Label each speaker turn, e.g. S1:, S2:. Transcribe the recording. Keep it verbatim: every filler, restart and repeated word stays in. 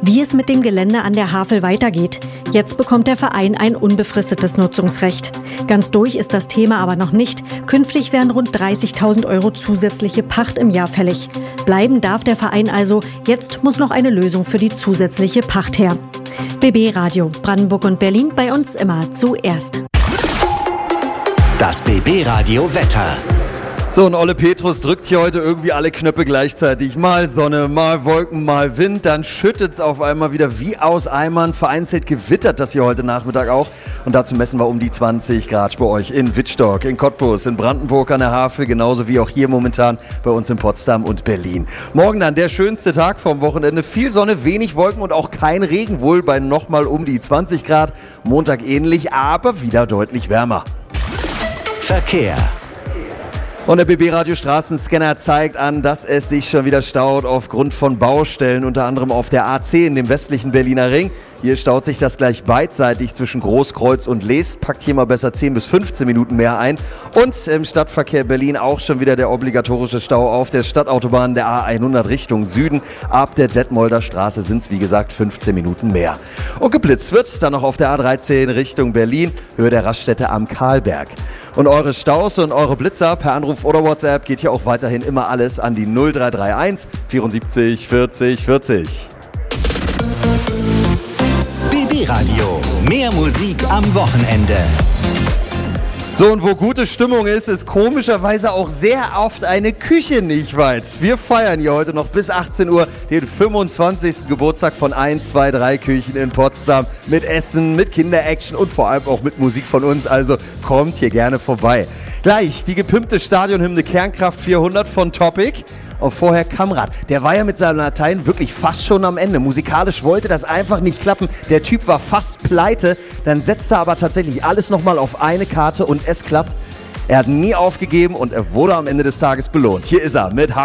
S1: wie es mit dem Gelände an der Havel weitergeht. Jetzt bekommt der Verein ein unbefristetes Nutzungsrecht. Ganz durch ist das Thema aber noch nicht. Künftig werden rund dreißigtausend Euro zusätzliche Pacht im Jahr fällig. Bleiben darf der Verein also. Jetzt muss noch eine Lösung für die zusätzliche Pacht her. B B Radio, Brandenburg und Berlin, bei uns immer zuerst.
S2: Das B B Radio Wetter.
S3: So, und Olle Petrus drückt hier heute irgendwie alle Knöpfe gleichzeitig. Mal Sonne, mal Wolken, mal Wind. Dann schüttet es auf einmal wieder wie aus Eimern. Vereinzelt gewittert das hier heute Nachmittag auch. Und dazu messen wir um die zwanzig Grad bei euch in Wittstock, in Cottbus, in Brandenburg an der Havel, genauso wie auch hier momentan bei uns in Potsdam und Berlin. Morgen dann der schönste Tag vom Wochenende. Viel Sonne, wenig Wolken und auch kein Regen, wohl bei nochmal um die zwanzig Grad. Montag ähnlich, aber wieder deutlich wärmer.
S2: Verkehr.
S3: Und der B B-Radio Straßenscanner zeigt an, dass es sich schon wieder staut aufgrund von Baustellen, unter anderem auf der A zehn, dem westlichen Berliner Ring. Hier staut sich das gleich beidseitig zwischen Großkreuz und Lees, packt hier mal besser zehn bis fünfzehn Minuten mehr ein. Und im Stadtverkehr Berlin auch schon wieder der obligatorische Stau auf der Stadtautobahn der A hundert Richtung Süden. Ab der Detmolder Straße sind es wie gesagt fünfzehn Minuten mehr. Und geblitzt wird dann noch auf der A dreizehn Richtung Berlin, Höhe der Raststätte am Karlberg. Und eure Staus und eure Blitzer per Anruf oder WhatsApp geht hier auch weiterhin immer alles an die null drei drei eins vierundsiebzig vierzig vierzig.
S2: B B Radio, mehr Musik am Wochenende.
S3: So, und wo gute Stimmung ist, ist komischerweise auch sehr oft eine Küche nicht weit. Wir feiern hier heute noch bis achtzehn Uhr den fünfundzwanzigsten Geburtstag von eins, zwei, drei Küchen in Potsdam. Mit Essen, mit Kinderaction und vor allem auch mit Musik von uns. Also kommt hier gerne vorbei. Gleich die gepimpte Stadionhymne Kernkraft vierhundert von Topic. Und vorher Kamrat. Der war ja mit seinem Latein wirklich fast schon am Ende. Musikalisch wollte das einfach nicht klappen. Der Typ war fast pleite. Dann setzte er aber tatsächlich alles nochmal auf eine Karte und es klappt. Er hat nie aufgegeben und er wurde am Ende des Tages belohnt. Hier ist er mit